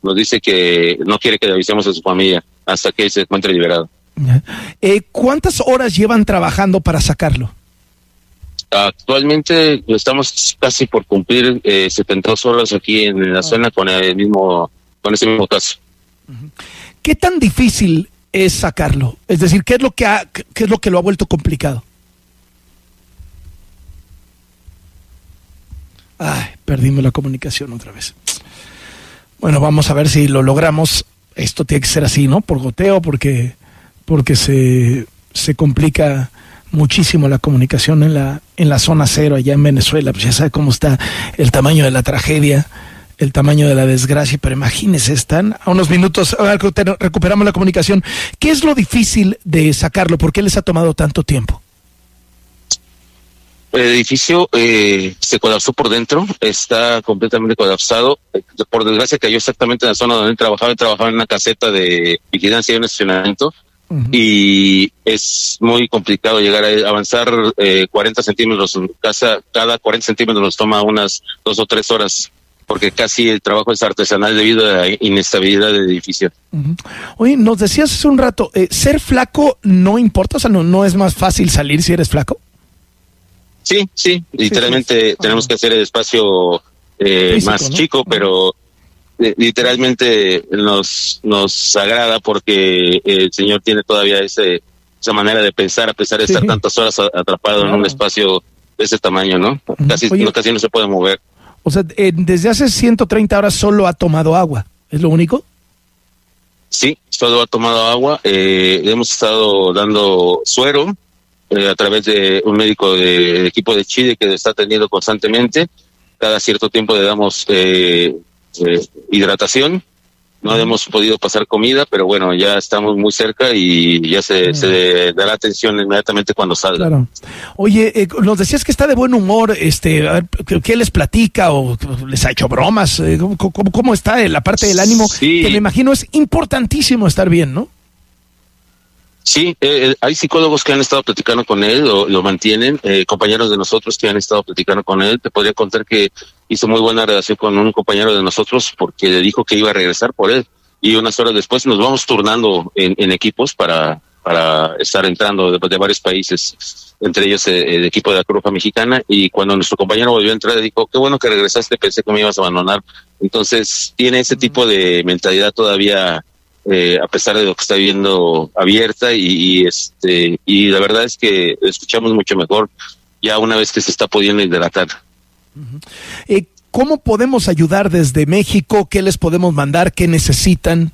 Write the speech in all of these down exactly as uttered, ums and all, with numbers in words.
nos dice que no quiere que le avisemos a su familia hasta que él se encuentre liberado. Eh, ¿Cuántas horas llevan trabajando para sacarlo? Actualmente estamos casi por cumplir eh, setenta y dos horas aquí en la oh. zona con el mismo, con ese mismo caso. ¿Qué tan difícil es sacarlo? Es decir, ¿qué es lo que ha, qué es lo que lo ha vuelto complicado? Ay, perdimos la comunicación otra vez. Bueno, vamos a ver si lo logramos. Esto tiene que ser así, ¿no? Por goteo, porque, porque se, se complica muchísimo la comunicación en la, en la zona cero allá en Venezuela. Pues ya sabe cómo está el tamaño de la tragedia, el tamaño de la desgracia, pero imagínense, están a unos minutos, ahora recuperamos la comunicación. ¿Qué es lo difícil de sacarlo? ¿Por qué les ha tomado tanto tiempo? El edificio eh, se colapsó por dentro, está completamente colapsado. Por desgracia cayó exactamente en la zona donde él trabajaba. Él trabajaba en una caseta de vigilancia y un estacionamiento. Uh-huh. Y es muy complicado llegar a avanzar eh, cuarenta centímetros en casa. Cada cuarenta centímetros nos toma unas dos o tres horas, porque casi el trabajo es artesanal debido a la inestabilidad del edificio. Uh-huh. Oye, nos decías hace un rato, eh, ¿ser flaco no importa? O sea, ¿no, no es más fácil salir si eres flaco? Sí, sí, literalmente sí, sí. tenemos uh-huh. que hacer el espacio eh, físico, más ¿no? chico, pero eh, literalmente nos nos agrada porque el señor tiene todavía ese esa manera de pensar a pesar de sí. estar tantas horas atrapado claro. en un espacio de ese tamaño, ¿no? Uh-huh. Casi, Oye, no, casi no se puede mover. O sea, eh, desde hace ciento treinta horas solo ha tomado agua, ¿es lo único? Sí, solo ha tomado agua, eh, hemos estado dando suero, Eh, a través de un médico del de equipo de Chile que lo está atendiendo constantemente. Cada cierto tiempo le damos eh, eh, hidratación. No uh-huh. hemos podido pasar comida, pero bueno, ya estamos muy cerca y ya se, uh-huh. se dará atención inmediatamente cuando salga. Claro. Oye, eh, nos decías que está de buen humor, este, a ver, ¿qué les platica o les ha hecho bromas? Eh, ¿cómo, cómo, ¿Cómo está en la parte del ánimo? Sí. Que me imagino es importantísimo estar bien, ¿no? Sí, eh, hay psicólogos que han estado platicando con él, lo, lo mantienen, eh, compañeros de nosotros que han estado platicando con él. Te podría contar que hizo muy buena relación con un compañero de nosotros porque le dijo que iba a regresar por él. Y unas horas después nos vamos turnando en, en equipos para para estar entrando de, de varios países, entre ellos eh, el equipo de la Cruz Roja Mexicana. Y cuando nuestro compañero volvió a entrar, dijo, qué bueno que regresaste, pensé que me ibas a abandonar. Entonces tiene ese tipo de mentalidad todavía, Eh, a pesar de lo que está viviendo, abierta y, y este y la verdad es que escuchamos mucho mejor ya una vez que se está pudiendo hidratar. Uh-huh. Eh, ¿Cómo podemos ayudar desde México? ¿Qué les podemos mandar? ¿Qué necesitan?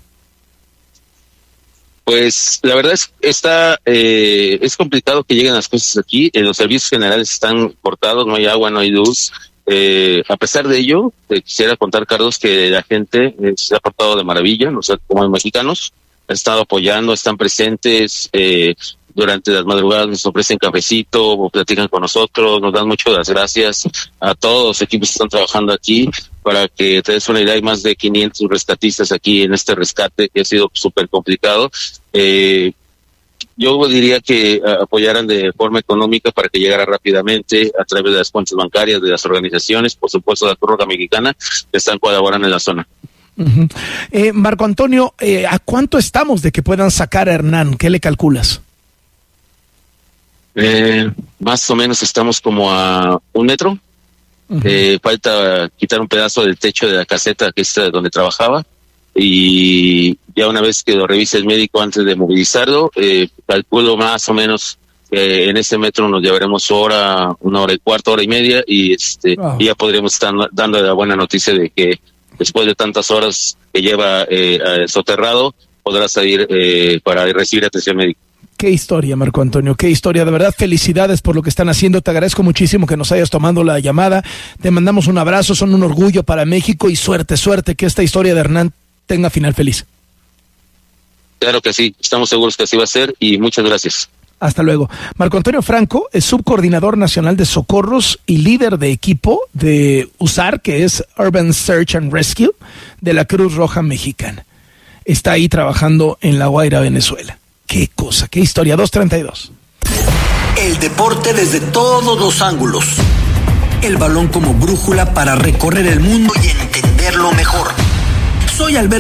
Pues la verdad es que está eh, es complicado que lleguen las cosas aquí. Eh, los servicios generales están cortados, no hay agua, no hay luz. Eh, a pesar de ello, te quisiera contar, Carlos, que la gente eh, se ha portado de maravilla, o sea, como mexicanos, han estado apoyando, están presentes, eh, durante las madrugadas nos ofrecen cafecito, platican con nosotros, nos dan mucho las gracias a todos los equipos que están trabajando aquí. Para que te des una idea, hay más de quinientos rescatistas aquí en este rescate que ha sido súper complicado. Eh, Yo diría que uh, apoyaran de forma económica para que llegara rápidamente a través de las cuentas bancarias de las organizaciones, por supuesto la Cruz Roja Mexicana, que están colaborando en la zona. Uh-huh. Eh, Marco Antonio, eh, ¿a cuánto estamos de que puedan sacar a Hernán? ¿Qué le calculas? Eh, más o menos estamos como a un metro. Uh-huh. Eh, falta quitar un pedazo del techo de la caseta que es donde trabajaba. Y ya una vez que lo revise el médico antes de movilizarlo, eh, calculo más o menos que en ese metro nos llevaremos hora, una hora y cuarto, hora y media, y este wow. y ya podríamos estar dando la buena noticia de que después de tantas horas que lleva eh, soterrado, podrá salir eh, para recibir atención médica. Qué historia, Marco Antonio, qué historia. De verdad, felicidades por lo que están haciendo. Te agradezco muchísimo que nos hayas tomado la llamada. Te mandamos un abrazo, son un orgullo para México y suerte, suerte que esta historia de Hernán tenga final feliz. Claro que sí, estamos seguros que así va a ser y muchas gracias. Hasta luego. Marco Antonio Franco es subcoordinador nacional de socorros y líder de equipo de U S A R, que es Urban Search and Rescue, de la Cruz Roja Mexicana. Está ahí trabajando en La Guaira, Venezuela. Qué cosa, qué historia. dos treinta y dos. El deporte desde todos los ángulos. El balón como brújula para recorrer el mundo y entenderlo mejor. Soy Alberto